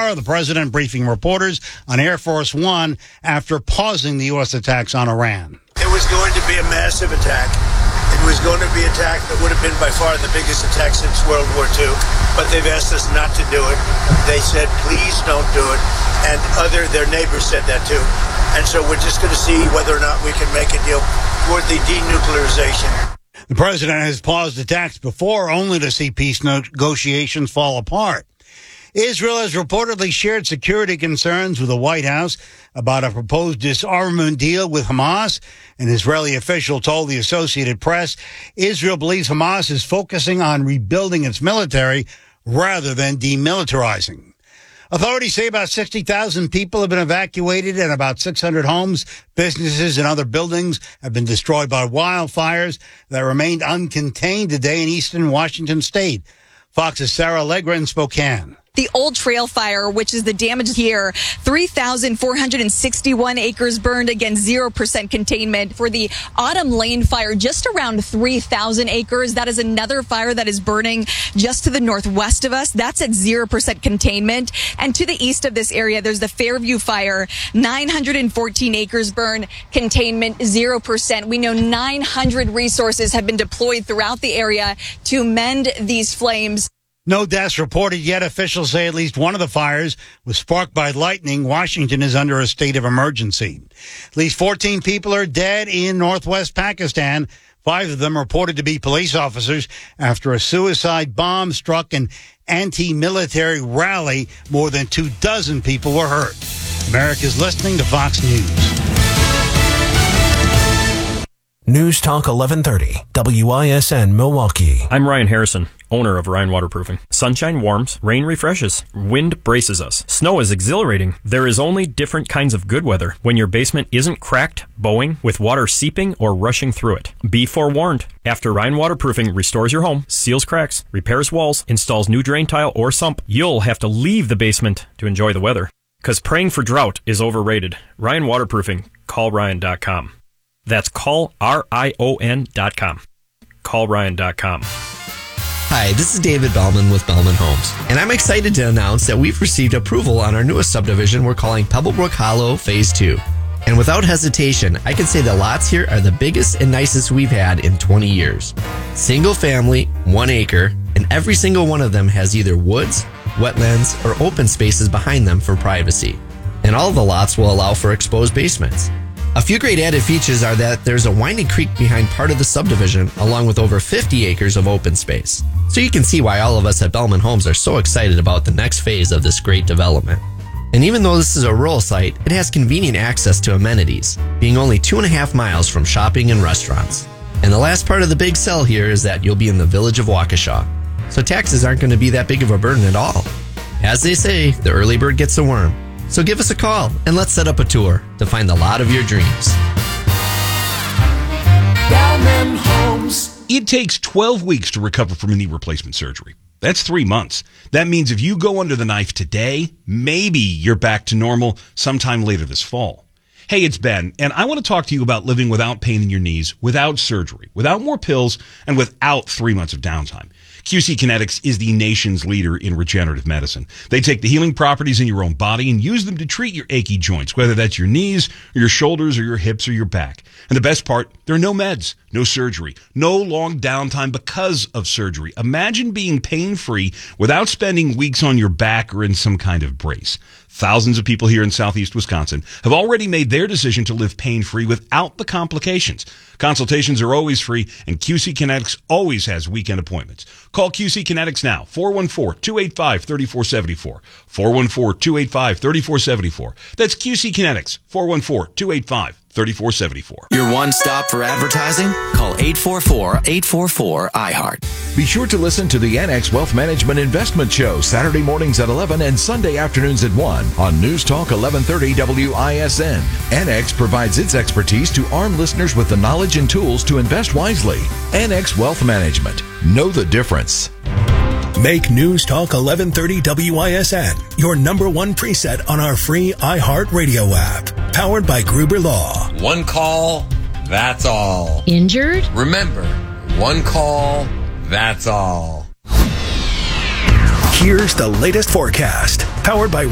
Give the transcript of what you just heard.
tomorrow. The president briefing reporters on Air Force One after pausing the U.S. attacks on Iran. It was going to be a massive attack. It was going to be an attack that would have been by far the biggest attack since World War II, but they've asked us not to do it. They said, please don't do it, and their neighbors said that too. And so we're just going to see whether or not we can make a deal for the denuclearization. The president has paused attacks before, only to see peace negotiations fall apart. Israel has reportedly shared security concerns with the White House about a proposed disarmament deal with Hamas. An Israeli official told the Associated Press Israel believes Hamas is focusing on rebuilding its military rather than demilitarizing. Authorities say about 60,000 people have been evacuated and about 600 homes, businesses, and other buildings have been destroyed by wildfires that remained uncontained today in eastern Washington state. Fox's Sarah Allegra in Spokane. The Old Trail Fire, which is the damage here, 3,461 acres burned, again, 0% containment. For the Autumn Lane Fire, just around 3,000 acres. That is another fire that is burning just to the northwest of us. That's at 0% containment. And to the east of this area, there's the Fairview Fire, 914 acres burned, containment 0%. We know 900 resources have been deployed throughout the area to mend these flames. No deaths reported yet. Officials say at least one of the fires was sparked by lightning. Washington is under a state of emergency. At least 14 people are dead in northwest Pakistan. 5 of them reported to be police officers after a suicide bomb struck an anti-military rally. More than 24 people were hurt. America's listening to Fox News. News Talk 1130, WISN Milwaukee. I'm Ryan Harrison, owner of Ryan Waterproofing. Sunshine warms, rain refreshes, wind braces us. Snow is exhilarating. There is only different kinds of good weather when your basement isn't cracked, bowing, with water seeping or rushing through it. Be forewarned. After Ryan Waterproofing restores your home, seals cracks, repairs walls, installs new drain tile or sump, you'll have to leave the basement to enjoy the weather. Because praying for drought is overrated. Ryan Waterproofing. CallRyan.com. That's callRION.com. CallRyan.com. Hi, this is David Bellman with Bellman Homes, and I'm excited to announce that we've received approval on our newest subdivision we're calling Pebblebrook Hollow Phase 2. And without hesitation, I can say the lots here are the biggest and nicest we've had in 20 years. Single family, 1 acre, and every single one of them has either woods, wetlands, or open spaces behind them for privacy. And all the lots will allow for exposed basements. A few great added features are that there's a winding creek behind part of the subdivision, along with over 50 acres of open space. So you can see why all of us at Bellman Homes are so excited about the next phase of this great development. And even though this is a rural site, it has convenient access to amenities, being only 2.5 miles from shopping and restaurants. And the last part of the big sell here is that you'll be in the village of Waukesha. So taxes aren't going to be that big of a burden at all. As they say, the early bird gets the worm. So give us a call and let's set up a tour to find the lot of your dreams. Bellman Homes. It takes 12 weeks to recover from a knee replacement surgery. That's 3 months. That means if you go under the knife today, maybe you're back to normal sometime later this fall. Hey, it's Ben, and I want to talk to you about living without pain in your knees, without surgery, without more pills, and without 3 months of downtime. QC Kinetics is the nation's leader in regenerative medicine. They take the healing properties in your own body and use them to treat your achy joints, whether that's your knees, or your shoulders, or your hips, or your back. And the best part, there are no meds, no surgery, no long downtime because of surgery. Imagine being pain-free without spending weeks on your back or in some kind of brace. Thousands of people here in southeast Wisconsin have already made their decision to live pain-free without the complications. Consultations are always free, and QC Kinetics always has weekend appointments. Call QC Kinetics now, 414-285-3474. 414-285-3474. That's QC Kinetics, 414-285-3474. Your one stop for advertising? Call 844-844-IHEART. Be sure to listen to the NX Wealth Management Investment Show Saturday mornings at 11 and Sunday afternoons at 1 on News Talk 1130 WISN. NX provides its expertise to arm listeners with the knowledge and tools to invest wisely. NX Wealth Management. Know the difference. Make News Talk 1130 WISN your number one preset on our free iHeartRadio app. Powered by Gruber Law. One call, that's all. Injured? Remember, one call, that's all. Here's the latest forecast. Powered by